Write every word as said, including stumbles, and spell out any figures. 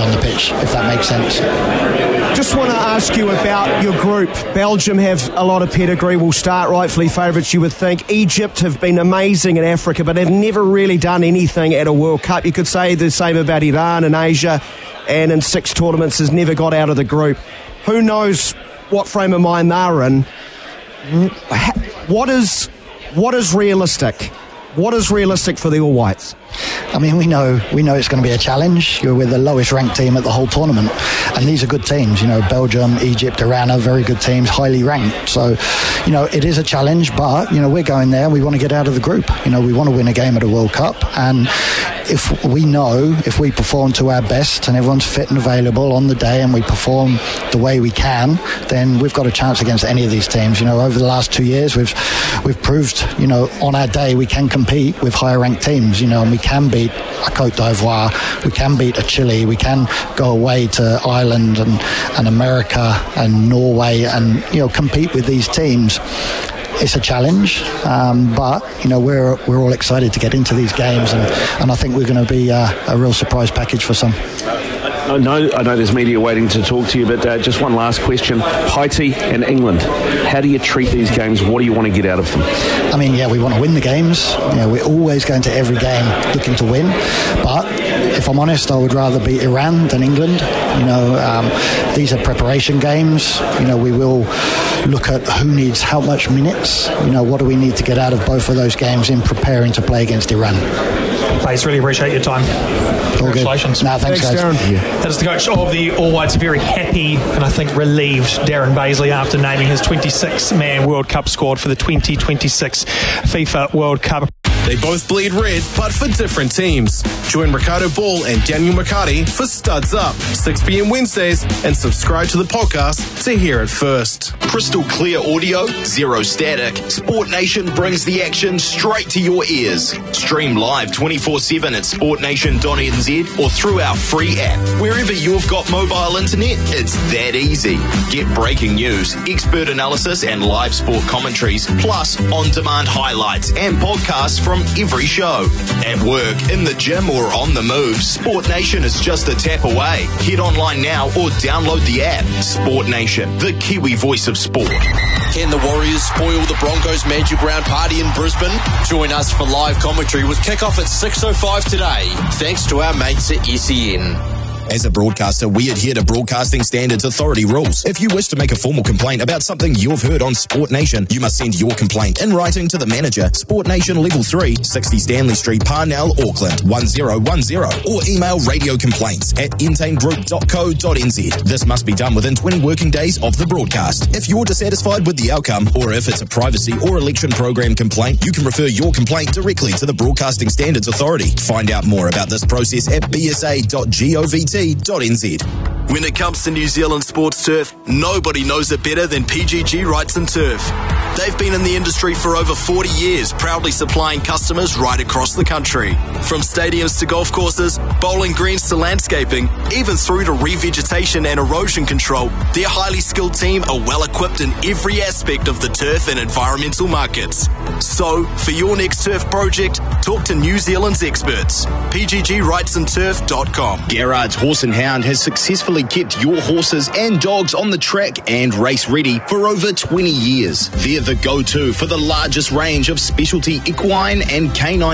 on the pitch, if that makes sense. Just want to ask you about your group. Belgium have a lot of pedigree, will start rightfully favourites, you would think. Egypt have been amazing in Africa, but have never really done anything at a World Cup. You could say the same about Iran in Asia, and in six tournaments has never got out of the group. Who knows what frame of mind they're in? What is, what is realistic? What is realistic for the All Whites? I mean, we know we know it's going to be a challenge. You're with the lowest ranked team at the whole tournament, and these are good teams. You know, Belgium, Egypt, Iran are very good teams, highly ranked. So, you know, it is a challenge, but, you know, we're going there and we want to get out of the group. You know, we want to win a game at a World Cup, and if we know, if we perform to our best and everyone's fit and available on the day and we perform the way we can, then we've got a chance against any of these teams. You know, over the last two years, we've we've proved, you know, on our day we can compete with higher ranked teams, you know, and we can beat a Côte d'Ivoire, we can beat a Chile, we can go away to Ireland and, and America and Norway and, you know, compete with these teams. It's a challenge, um, but, you know, we're we're all excited to get into these games, and, and I think we're going to be uh, a real surprise package for some. I know, I know there's media waiting to talk to you, but uh, just one last question. Haiti and England, how do you treat these games? What do you want to get out of them? I mean, yeah, we want to win the games. You know, we're always going to every game looking to win. But if I'm honest, I would rather beat Iran than England. You know, um, these are preparation games. You know, we will look at who needs how much minutes. You know, what do we need to get out of both of those games in preparing to play against Iran. Please, really appreciate your time. Congratulations. No, thanks, thanks, guys. Darren. Yeah. That is the coach of the All Whites, very happy and I think relieved Darren Bazley after naming his twenty-six man World Cup squad for the twenty twenty-six FIFA World Cup. They both bleed red, but for different teams. Join Ricardo Ball and Daniel McCarty for Studs Up, six p.m. Wednesdays, and subscribe to the podcast to hear it first. Crystal clear audio, zero static. Sport Nation brings the action straight to your ears. Stream live twenty-four seven at sport nation dot n z or through our free app. Wherever you've got mobile internet, it's that easy. Get breaking news, expert analysis, and live sport commentaries, plus on-demand highlights and podcasts from every show. At work, in the gym, or on the move, Sport Nation is just a tap away. Head online now or download the app. Sport Nation, the Kiwi voice of sport. Can the Warriors spoil the Broncos Magic Round party in Brisbane? Join us for live commentary with kickoff at six oh five today, thanks to our mates at S E N. As a broadcaster, we adhere to Broadcasting Standards Authority rules. If you wish to make a formal complaint about something you've heard on Sport Nation, you must send your complaint in writing to the manager, Sport Nation Level three, sixty Stanley Street, Parnell, Auckland, one zero one zero, or email radio complaints at entain group dot co dot n z. This must be done within twenty working days of the broadcast. If you're dissatisfied with the outcome, or if it's a privacy or election program complaint, you can refer your complaint directly to the Broadcasting Standards Authority. Find out more about this process at b s a dot govt dot n z. When it comes to New Zealand sports turf, nobody knows it better than P G G Wrights and Turf. They've been in the industry for over forty years, proudly supplying customers right across the country. From stadiums to golf courses, bowling greens to landscaping, even through to revegetation and erosion control, their highly skilled team are well equipped in every aspect of the turf and environmental markets. So, for your next turf project, talk to New Zealand's experts. p g g wrights and turf dot com. Garrard's Horse and Hound has successfully kept your horses and dogs on the track and race ready for over twenty years. They're the go-to for the largest range of specialty equine and canine